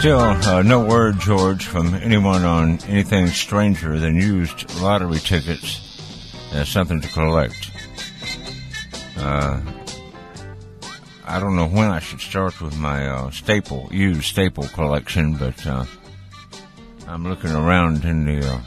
Still, no word, George, from anyone on anything stranger than used lottery tickets as something to collect. I don't know when I should start with my used staple collection, but I'm looking around in the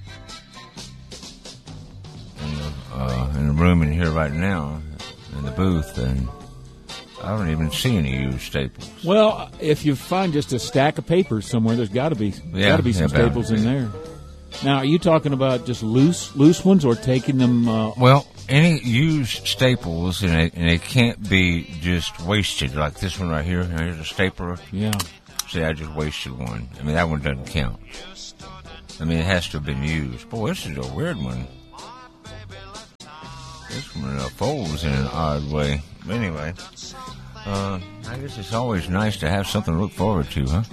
room in here right now, in the booth, and I don't even see any used staples. Well, if you find just a stack of papers somewhere, there's got to be some staples in there. Now, are you talking about just loose ones, or taking them? Well, any used staples, and they can't be just wasted, like this one right here. Here's a stapler. Yeah. See, I just wasted one. I mean, that one doesn't count. I mean, it has to have been used. Boy, this is a weird one. This one folds in an odd way. Anyway, I guess it's always nice to have something to look forward to, huh?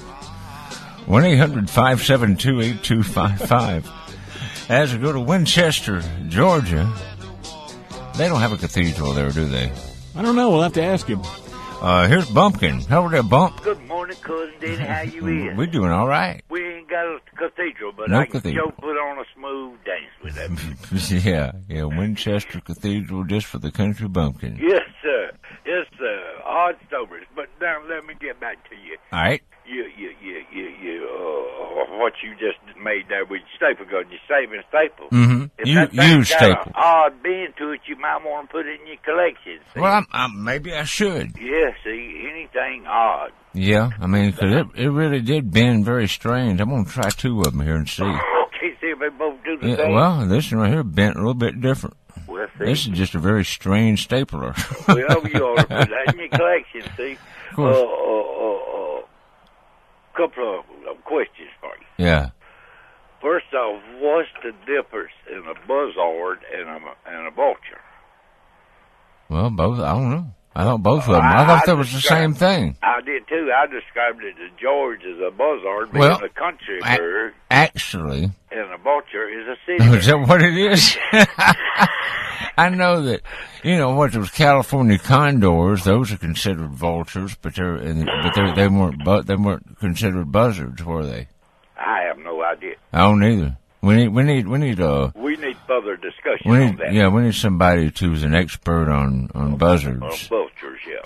1-800-572-8255. As we go to Winchester, Georgia, they don't have a cathedral there, do they? I don't know. We'll have to ask him. Here's Bumpkin. Hello there, Bump. Good morning, Cousin Danny. How you is? We're doing all right. We ain't got a cathedral, but No I can cathedral. sure put on a smooth dance with that. Yeah, Winchester Cathedral just for the country bumpkin. Yes, sir. Yes, sir. Odd stories. But now let me get back to you. All right. What you just made there with staple gun, you saving staples. Mm-hmm. If that thing's Used got staples. an odd bend to it, you might want to put it in your collection. See? Well, maybe I should. Yeah, see, anything odd. Yeah, I mean, because it really did bend very strange. I'm going to try two of them here and see. Okay, see if they both do the Yeah, same. well, this one right here bent a little bit different. Well, see. This is just a very strange stapler. Well, you ought to put that in your collection, see. Of course. Couple of questions for you. Yeah. First off, what's the difference in a buzzard and a vulture? Well, both, I don't know. I thought both of them. I thought that was the same thing. I did too. I described it to George as a buzzard being Well, a country bird, Actually, and a vulture is a city is that bird. what it is? I know that, those California condors, those are considered vultures, but they weren't considered buzzards, were they? I have no idea. I don't either. We need We need further discussion we on need that. we need somebody who's an expert on buzzards. On vultures, yeah.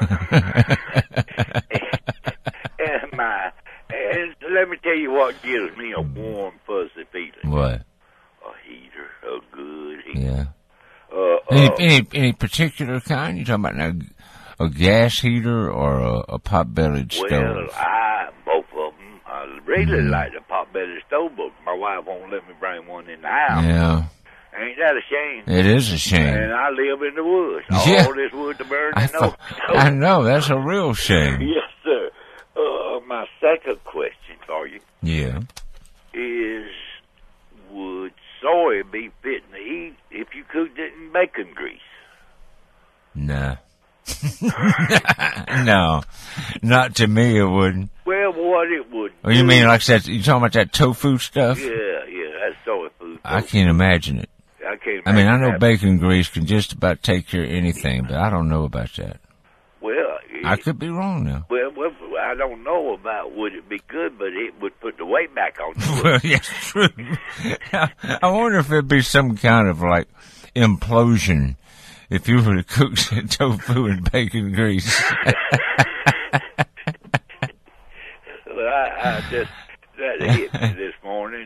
and let me tell you what gives me a warm, fuzzy feeling. What? A heater, a good heater. Yeah. Any particular kind? You talking about now a gas heater or a pot-bellied stove? Well, both of them. I really like the pot-bellied stove, but my wife won't let me bring one in the house. Yeah. Ain't that a shame? It is a shame. And I live in the woods. Yeah. All this wood to burn. I know, that's a real shame. Yes, sir. My second question for you Yeah. is, would soy be fitting to eat if you cooked it in bacon grease? Nah. No. Not to me it wouldn't. Well, what it would Oh, you mean like that, you talking about that tofu stuff? Yeah, that's soy food. I can't imagine it. I can't I mean, I know that. bacon grease can just about take care of anything, but I don't know about that. Well, I could be wrong now. Well, I don't know about would it be good, but it would put the weight back on you. Well, yes, true. I wonder if it'd be some kind of like implosion if you were to cook tofu and bacon grease. That hit me this morning.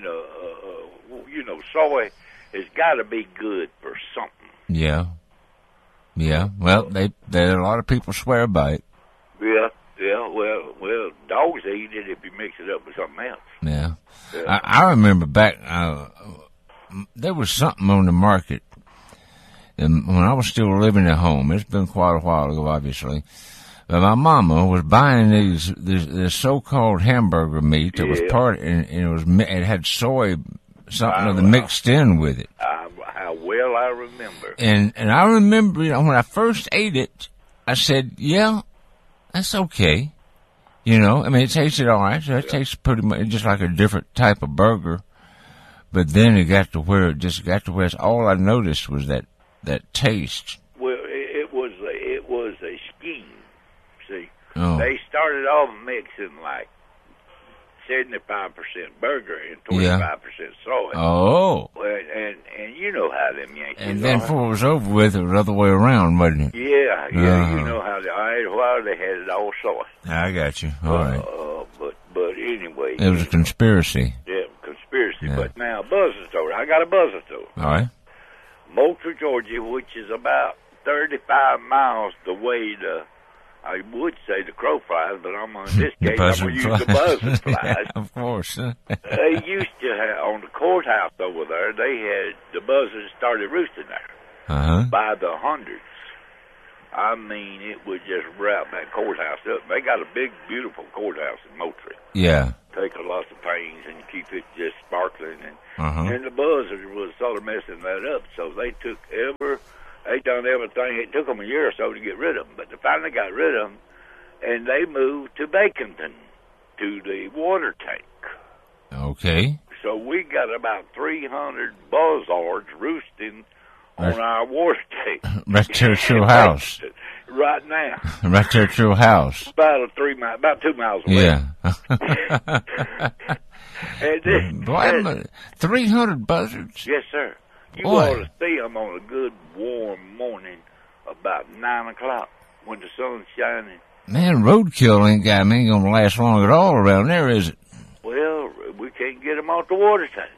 Soy has got to be good for something. Yeah. Well, there a lot of people swear by it. Yeah. Well, dogs eat it if you mix it up with something else. Yeah. I remember back, there was something on the market and when I was still living at home. It's been quite a while ago, obviously. But my mama was buying this so-called hamburger meat that was and it had soy, something mixed in with it. How well I remember. And I remember, when I first ate it, I said, yeah, that's okay. I mean, it tasted all right. So it tastes pretty much just like a different type of burger. But then it got to where all I noticed was that taste. Well, it was a scheme. See, Oh. They started off mixing like 75% burger and 25% soy. Oh. And you know how them Yankees And then before it was over with, it was the other way around, wasn't it? Yeah, you know how they had it all soy. I got you. All right. But anyway. It was a conspiracy. Yeah, conspiracy. Yeah. But now, buzzer story. I got a buzzer story. All right. Moultrie, Georgia, which is about 35 miles the way to, I would say the crow flies, but in this case, I'm going to use the buzzard flies. Yeah, of course. They used to have, on the courthouse over there, they had, the buzzards started roosting there by the hundreds. I mean, it would just wrap that courthouse up. They got a big, beautiful courthouse in Moultrie. Yeah. Take a lot of pains and keep it just sparkling. And the buzzards was sort of messing that up, so they done everything. It took them a year or so to get rid of them, but they finally got rid of them, and they moved to Baconton, to the water tank. Okay. So we got about 300 buzzards roosting on our water tank. Right there at your house. Right now. Right there at your house. About 2 miles away. Yeah. And 300 buzzards? Yes, sir. You ought to see them on a good warm morning about 9 o'clock when the sun's shining. Man, roadkill ain't going to last long at all around there, is it? Well, we can't get them off the water tank.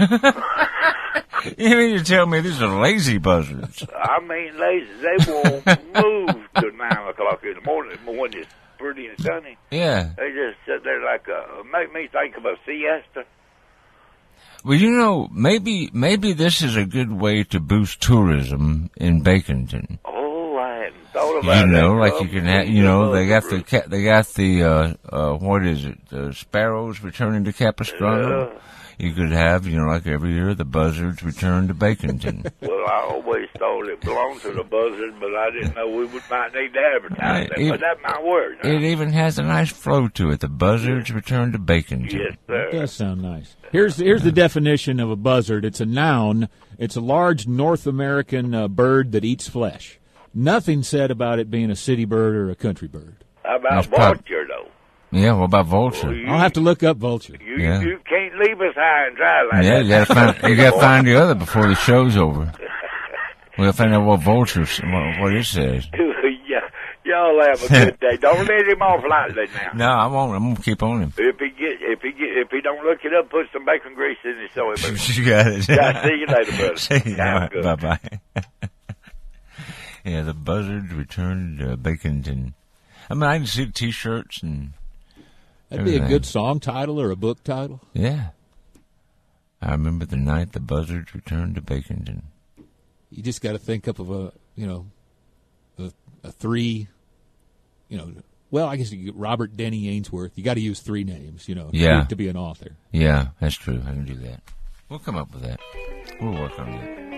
You mean to tell me these are lazy buzzards? I mean lazy. They won't move till 9 o'clock in the morning when it's pretty and sunny. Yeah. They just sit there like make me think of a siesta. Well, you know, maybe this is a good way to boost tourism in Baconton. Oh, I hadn't thought about it. You know, like you can have, you know, they got the what is it? The sparrows returning to Capistrano. You could have, you know, like every year, the buzzards return to Baconton. Well, I always thought it belonged to the buzzard, but I didn't know we might need to advertise that. But that's my word. It even has a nice flow to it. The buzzards return to Baconton. Yes, sir. That does sound nice. Here's the definition of a buzzard. It's a noun. It's a large North American bird that eats flesh. Nothing said about it being a city bird or a country bird. How about vulture, though? Yeah, what about vulture? I'll have to look up vulture. You can't leave us high and dry like that. Yeah, you gotta find the other before the show's over. We'll find out what vulture, what it says. Y'all have a good day. Don't let him off lightly now. No, I won't. I'm gonna keep on him. If he don't look it up, put some bacon grease in his soy. You got it. See you later, brother. See you. Bye bye. Yeah, the buzzards returned to Baconton. I mean, I can see the T-shirts and. That'd be a good song title or a book title. Yeah. I remember the night the buzzards returned to Baconton. You just got to think up of a three, well, I guess you get Robert Denny Ainsworth. You got to use three names, to be an author. Yeah, that's true. I can do that. We'll come up with that. We'll work on that.